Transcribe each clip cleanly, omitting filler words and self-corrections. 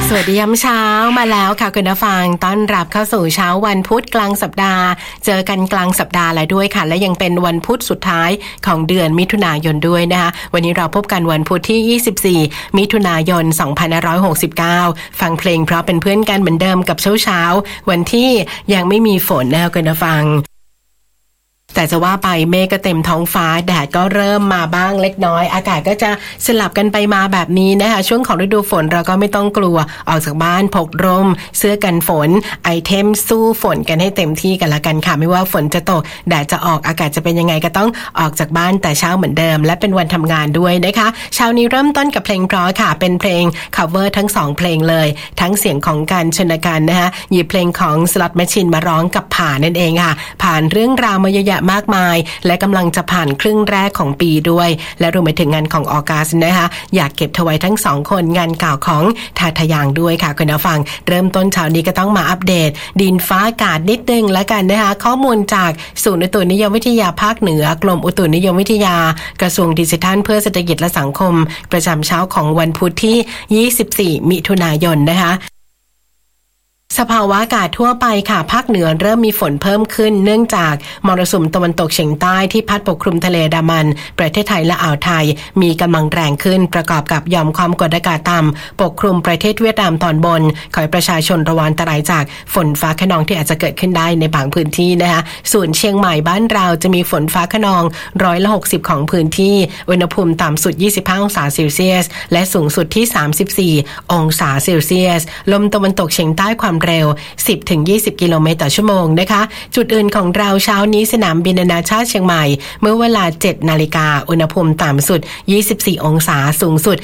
สวัสดียามเช้ามาแล้วค่ะคุณผู้ฟังต้อนรับเข้าสู่เช้าวันพุธกลางสัปดาห์เจอกันกลางสัปดาห์แล้วด้วยค่ะและยังเป็นวันพุธสุดท้ายของเดือนมิถุนายนด้วยนะคะวันนี้เราพบกันวันพุธที่24มิถุนายน2569ฟังเพลงเพราะเป็นเพื่อนกันเหมือนเดิมกับเช้าวันที่ยังไม่มีฝนนะคะคุณผู้ฟังแต่จะว่าไปเมฆก็เต็มท้องฟ้าแดดก็เริ่มมาบ้างเล็กน้อยอากาศก็จะสลับกันไปมาแบบนี้นะคะช่วงของฤดูฝนเราก็ไม่ต้องกลัวออกจากบ้านพกร่มเสื้อกันฝนไอเทมสู้ฝนกันให้เต็มที่กันละกันค่ะไม่ว่าฝนจะตกแดดจะออกอากาศจะเป็นยังไงก็ต้องออกจากบ้านแต่เช้าเหมือนเดิมและเป็นวันทำงานด้วยนะคะเช้านี้เริ่มต้นกับเพลงเพราะค่ะเป็นเพลง cover ทั้ง2เพลงเลยทั้งเสียงของการชนกันนะคะหยิบเพลงของ Slot Machine มาร้องกับผ่านนั่นเองค่ะผ่านเรื่องราวมาเยอะแยะมากมายและกำลังจะผ่านครึ่งแรกของปีด้วยและรวมไปถึงงานของออกัสนะคะอยากเก็บเธอไว้ทั้ง2คนงานเก่าของทาทะยางด้วยค่ะคุณผู้ฟังเริ่มต้นเช้านี้ก็ต้องมาอัปเดตดินฟ้าอากาศนิดนึงแล้วกันนะคะข้อมูลจากศูนย์อุตุนิยมวิทยาภาคเหนือกรมอุตุนิยมวิทยากระทรวงดิจิทัลเพื่อเศรษฐกิจและสังคมประจำเช้าของวันพุธที่24มิถุนายนนะคะสภาวะอากาศทั่วไปค่ะภาคเหนือเริ่มมีฝนเพิ่มขึ้นเนื่องจากมรสุมตะวันตกเฉียงใต้ที่พัดปกคลุมทะเลอันดามันประเทศไทยและอ่าวไทยมีกำลังแรงขึ้นประกอบกับหย่อมความกดอากาศต่ำปกคลุมประเทศเวียดนามตอนบนขอให้ประชาชนระวังอันตรายจากฝนฟ้าคะนองที่อาจจะเกิดขึ้นได้ในบางพื้นที่นะคะส่วนเชียงใหม่บ้านเราจะมีฝนฟ้าคะนอง60%ของพื้นที่อุณหภูมิต่ำสุด25องศาเซลเซียสและสูงสุดที่34องศาเซลเซียสลมตะวันตกเฉียงใต้ความเร็ว 10-20 กิโลเมตรต่อชั่วโมงนะคะจุดอื่นของเราเช้านี้สนามบินนานาชาติเชียงใหม่เมื่อเวลา 7 นาฬิกาอุณหภูมิต่ำสุด24องศาสูงสุด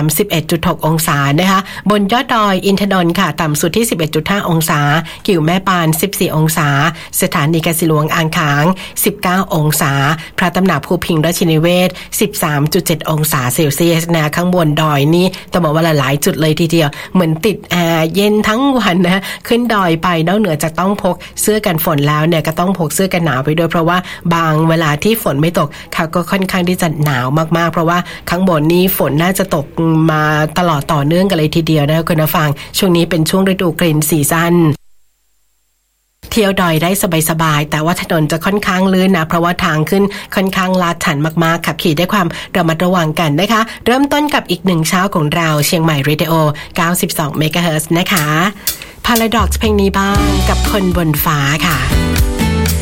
31.6 องศานะคะบนยอดดอยอินทนนท์ค่ะต่ำสุดที่ 11.5 องศากิ่วแม่ปาน14องศาสถานีกสิหลวงอ่างขาง19องศาพระตำหนักภูพิงค์ราชินีเวศ 13.7 องศาเซลเซียสนะข้างบนดอยนี่ต้องบอกว่าหลายจุดเลยทีเดียวเหมือนติดแอร์เย็นทั้งวันนะขึ้นดอยไปนอกเหนือจากต้องพกเสื้อกันฝนแล้วเนี่ยก็ต้องพกเสื้อกันหนาวไปด้วยเพราะว่าบางเวลาที่ฝนไม่ตกเขาก็ค่อนข้างที่จะหนาวมากๆเพราะว่าข้างบนนี้ฝนน่าจะตกมาตลอดต่อเนื่องกันเลยทีเดียวนะคุณผู้ฟังช่วงนี้เป็นช่วงฤดูกลิ่นซีซั่นเที่ยวดอยได้สบายๆแต่ว่าถนนจะค่อนข้างลื่นนะเพราะว่าทางขึ้นค่อนข้างลาดชันมากๆขับขี่ด้วยความระมัดระวังกันนะคะเริ่มต้นกับอีกหนึ่งเช้าของเราเชียงใหม่เรดิโอ92 เมกะเฮิรตซ์นะคะParadox เพลงนี้บ้างกับคนบนฟ้าค่ะ